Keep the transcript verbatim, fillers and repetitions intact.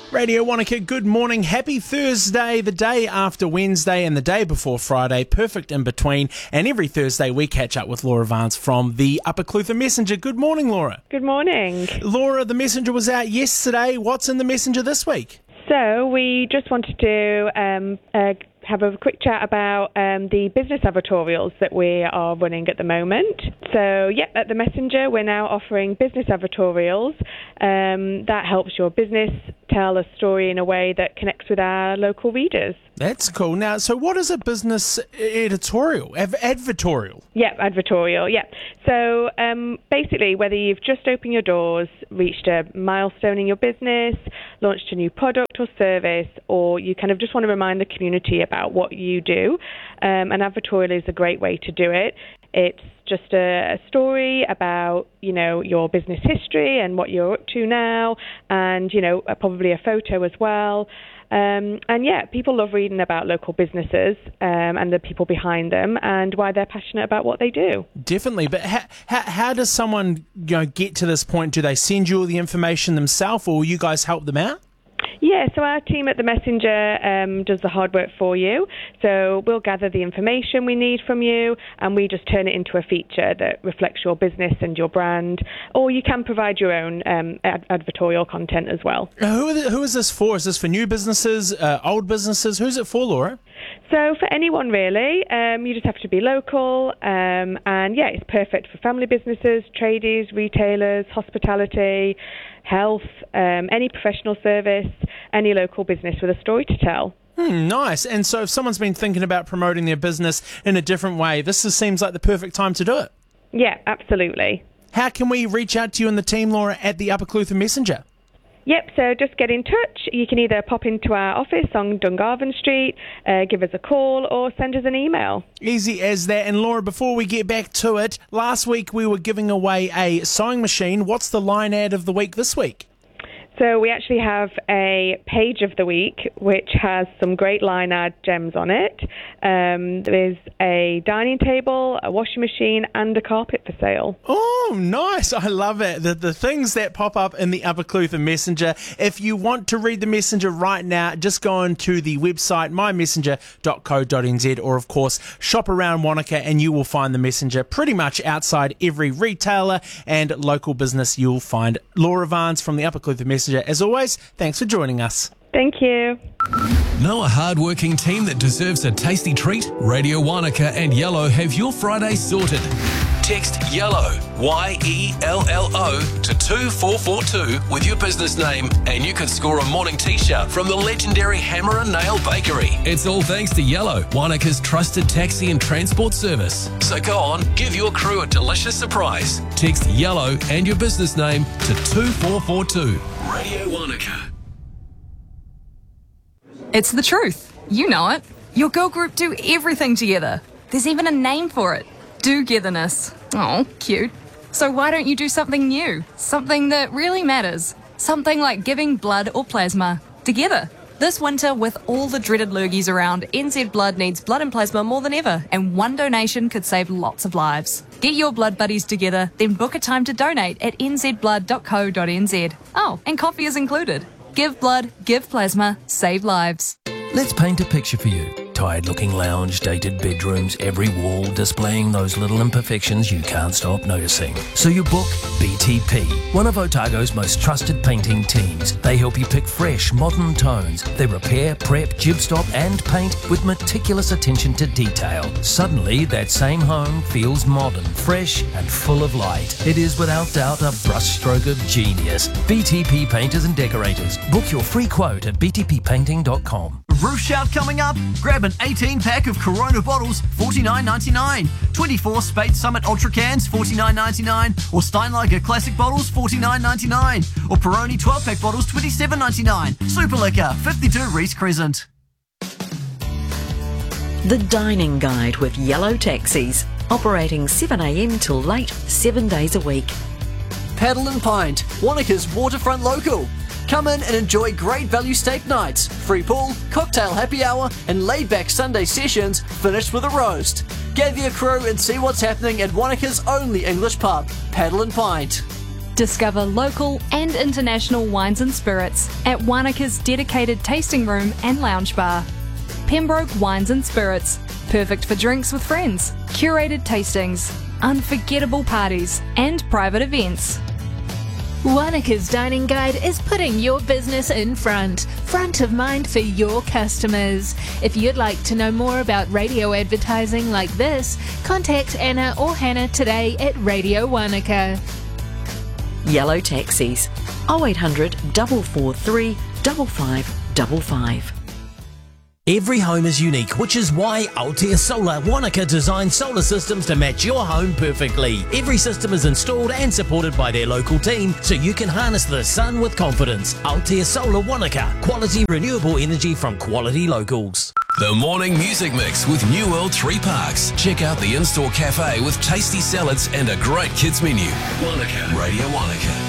Radio Wanaka, good morning. Happy Thursday, the day after Wednesday and the day before Friday, perfect in between. And every Thursday we catch up with Laura Vance from the Upper Clutha Messenger. Good morning, Laura. Good morning. Laura, the Messenger was out yesterday. What's in the Messenger this week? So we just wanted to um, uh, have a quick chat about um, the business advertorials that we are running at the moment. So, yeah, at the Messenger, we're now offering business advertorials. Um, that helps your business tell a story in a way that connects with our local readers. That's cool. Now, so what is a business editorial, Ad- advertorial? Yeah, advertorial, yeah. So um, basically, whether you've just opened your doors, reached a milestone in your business, launched a new product or service, or you kind of just want to remind the community about what you do, um, an advertorial is a great way to do it. It's just a, a story about, you know, your business history and what you're up to now, and, you know, probably a photo as well. Um, and yeah, people love reading about local businesses um, and the people behind them and why they're passionate about what they do. Definitely. But how, how, how does someone, you know, get to this point? Do they send you all the information themselves, or will you guys help them out? Yeah, so our team at the Messenger um, does the hard work for you. So we'll gather the information we need from you, and we just turn it into a feature that reflects your business and your brand. Or you can provide your own um, ad- advertorial content as well. Who, are the, who is this for? Is this for new businesses, uh, old businesses? Who's it for, Laura? So for anyone really, um, you just have to be local, um, and yeah, it's perfect for family businesses, tradies, retailers, hospitality, health, um, any professional service, any local business with a story to tell. Hmm, nice. And so if someone's been thinking about promoting their business in a different way, this is, seems like the perfect time to do it. Yeah, absolutely. How can we reach out to you and the team, Laura, at the Upper Clutha Messenger? Yep, so just get in touch. You can either pop into our office on Dungarvan Street, uh, give us a call, or send us an email. Easy as that. And Laura, before we get back to it, last week we were giving away a sewing machine. What's the line ad of the week this week? So we actually have a page of the week which has some great line ad gems on it. Um, there is a dining table, a washing machine, and a carpet for sale. Oh, nice. I love it. The, the things that pop up in the Upper Clutha Messenger. If you want to read the Messenger right now, just go onto the website my messenger dot co dot n z, or of course shop around Wanaka and you will find the Messenger pretty much outside every retailer and local business. You'll find Laura Vance from the Upper Clutha Messenger. As always, thanks for joining us. Thank you. Know a hard-working team that deserves a tasty treat? Radio Wanaka and Yellow have your Friday sorted. Text YELLOW, Y E L L O, to two four four two with your business name, and you can score a morning t-shirt from the legendary Hammer and Nail Bakery. It's all thanks to Yellow, Wanaka's trusted taxi and transport service. So go on, give your crew a delicious surprise. Text YELLOW and your business name to two four four two. Radio Wanaka. It's the truth. You know it. Your girl group do everything together. There's even a name for it. Do-getherness. Oh, cute. So why don't you do something new? Something that really matters. Something like giving blood or plasma together. This winter, with all the dreaded lurgies around, N Z Blood needs blood and plasma more than ever, and one donation could save lots of lives. Get your blood buddies together, then book a time to donate at n z blood dot co dot n z. Oh, and coffee is included. Give blood, give plasma, save lives. Let's paint a picture for you. Tired-looking lounge, dated bedrooms, every wall displaying those little imperfections you can't stop noticing. So you book B T P, one of Otago's most trusted painting teams. They help you pick fresh, modern tones. They repair, prep, jib stop and paint with meticulous attention to detail. Suddenly, that same home feels modern, fresh and full of light. It is without doubt a brushstroke of genius. B T P Painters and Decorators. Book your free quote at b t p painting dot com. Roof Shout coming up. Grab an eighteen pack of Corona bottles, forty-nine ninety-nine. twenty-four Spate Summit Ultra cans, forty-nine ninety-nine. Or Steinlager Classic bottles, forty-nine ninety-nine. Or Peroni twelve pack bottles, twenty-seven ninety-nine. Super Liquor, fifty-two Reese Crescent. The Dining Guide with Yellow Taxis. Operating seven a m till late, seven days a week. Paddle and Pint, Wanaka's waterfront local. Come in and enjoy great value steak nights, free pool, cocktail happy hour, and laid-back Sunday sessions finished with a roast. Gather your crew and see what's happening at Wanaka's only English pub, Paddle and Pint. Discover local and international wines and spirits at Wanaka's dedicated tasting room and lounge bar. Pembroke Wines and Spirits, perfect for drinks with friends, curated tastings, unforgettable parties and private events. Wanaka's Dining Guide is putting your business in front, front of mind for your customers. If you'd like to know more about radio advertising like this, contact Anna or Hannah today at Radio Wanaka. Yellow Taxis, oh eight hundred, four four three, five five five five. Every home is unique, which is why Altea Solar Wanaka designed solar systems to match your home perfectly. Every system is installed and supported by their local team, so you can harness the sun with confidence. Altea Solar Wanaka, quality renewable energy from quality locals. The Morning Music Mix with New World Tree Parks. Check out the in-store cafe with tasty salads and a great kids menu. Wanaka, Radio Wanaka.